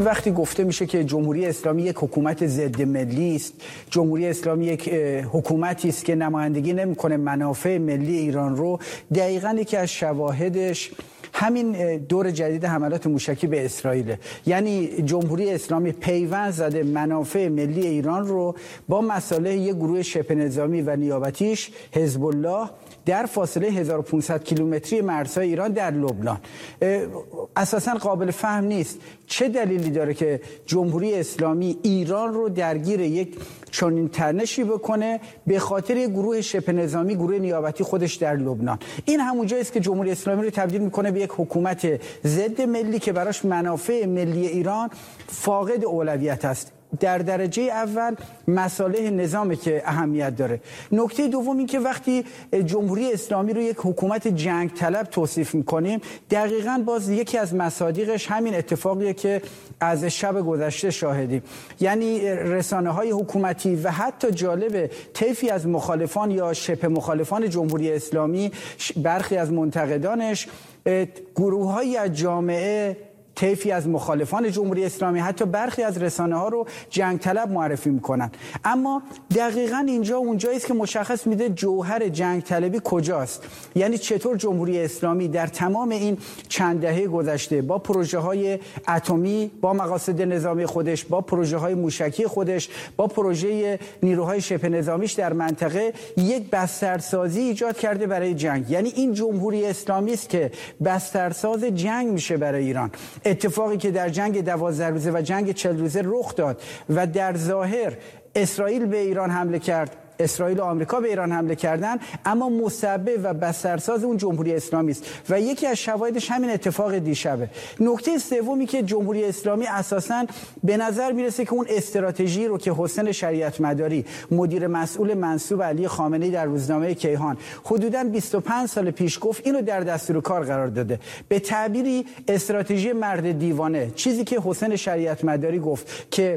وقتی گفته میشه که جمهوری اسلامی یک حکومت ضد ملی است، جمهوری اسلامی یک حکومتی است که نمایندگی نمیکنه منافع ملی ایران رو، دقیقاً یکی از شواهدش همین دور جدید حملات موشکی به اسرائیل. یعنی جمهوری اسلامی پیوند زده منافع ملی ایران رو با مصالح یک گروه شبه نظامی و نیابتیش حزب الله در فاصله 1500 کیلومتری مرزهای ایران در لبنان. اساساً قابل فهم نیست چه دلیلی داره که جمهوری اسلامی ایران رو درگیر یک چنین تنشی بکنه به خاطر یک گروه شبه نظامی، گروه نیابتی خودش در لبنان. این همونجایی است که جمهوری اسلامی رو تبدیل میکنه به یک حکومت ضد ملی که براش منافع ملی ایران فاقد اولویت است. در درجه اول مصالح نظامی که اهمیت داره. نکته دوم این که وقتی جمهوری اسلامی رو یک حکومت جنگ طلب توصیف میکنیم، دقیقاً باز یکی از مصادیقش همین اتفاقیه که از شب گذشته شاهدیم. یعنی رسانه‌های حکومتی و حتی جالب طیفی از مخالفان یا شبه مخالفان جمهوری اسلامی، برخی از منتقدانش، گروه‌هایی از جامعه، طیفی از مخالفان جمهوری اسلامی، حتی برخی از رسانه‌ها رو جنگ طلب معرفی میکنن. اما دقیقاً اینجا اونجایی است که مشخص میده جوهر جنگ طلبی کجاست. یعنی چطور جمهوری اسلامی در تمام این چند دهه گذشته با پروژه‌های اتمی، با مقاصد نظامی خودش، با پروژه‌های موشکی خودش، با پروژه نیروهای شبه نظامیش در منطقه یک بسترسازی ایجاد کرده برای جنگ. یعنی این جمهوری اسلامی است که بسترساز جنگ میشه برای ایران. اتفاقی که در جنگ 12 روزه و جنگ 40 روزه رخ داد و در ظاهر اسرائیل به ایران حمله کرد، اسرائیل و آمریکا به ایران حمله کردن، اما مسبب و بسترساز اون جمهوری اسلامی است و یکی از شواهدش همین اتفاق دیشبه. نکته سومی که جمهوری اسلامی اساساً به نظر میرسه که اون استراتژی رو که حسین شریعت مداری، مدیر مسئول منصوب علی خامنه‌ای در روزنامه کیهان حدوداً 25 سال پیش گفت، اینو در دستور کار قرار داده. به تعبیری استراتژی مرد دیوانه، چیزی که حسین شریعت مداری گفت که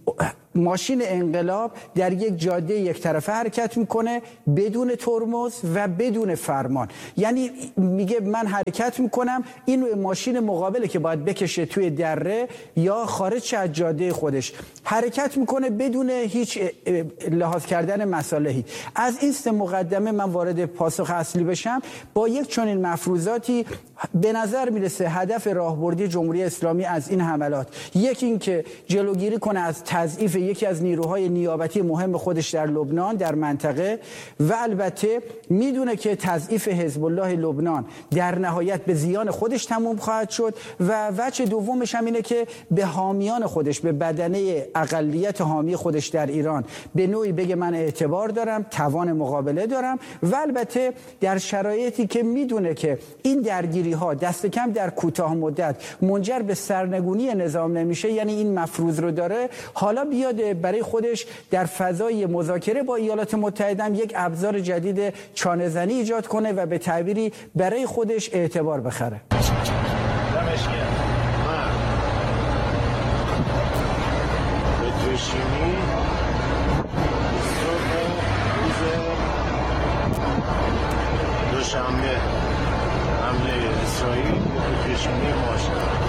ماشین انقلاب در یک جاده یک طرفه حرکت میکنه بدون ترمز و بدون فرمان. یعنی میگه من حرکت میکنم، این ماشین مقابله که باید بکشه توی دره یا خارج از جاده خودش، حرکت میکنه بدون هیچ لحاظ کردن مصالحی. از این سه مقدمه من وارد پاسخ اصلی بشم. با یک چنین مفروضاتی به نظر میرسه هدف راهبردی جمهوری اسلامی از این حملات، یکی این که جلوگیری کنه از تضعیف یکی از نیروهای نیابتی مهم خودش در لبنان، در منطقه، و البته میدونه که تضعیف حزب الله لبنان در نهایت به زیان خودش تموم خواهد شد و وجه دومش هم اینه که به حامیان خودش، به بدنه اقلیت حامی خودش در ایران به نوعی بگه من اعتبار دارم، توان مقابله دارم، و البته در شرایطی که میدونه که این درگیری ها دست کم در کوتاه مدت منجر به سرنگونی نظام نمیشه، یعنی این مفروض رو داره، حالا بیاد برای خودش در فضای مذاکره با ایالات متحده هم یک ابزار جدید چانه‌زنی ایجاد کنه و به تعبیری برای خودش اعتبار بخره. دوشنبه حمله اسرائیل به پیشونی ماشین